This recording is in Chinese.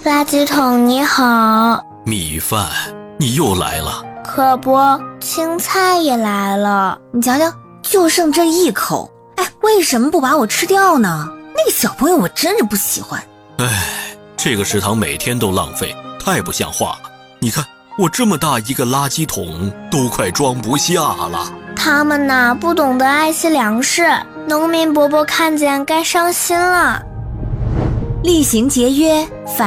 垃圾桶你好。 米饭，你又来了。 可不，青菜也来了。 你瞧瞧，就剩这一口，为什么不把我吃掉呢？那个小朋友我真是不喜欢。 这个食堂每天都浪费，太不像话了。你看我这么大一个垃圾桶都快装不下了。 他们呢，不懂得爱惜粮食，农民伯伯看见该伤心了。 厉行节约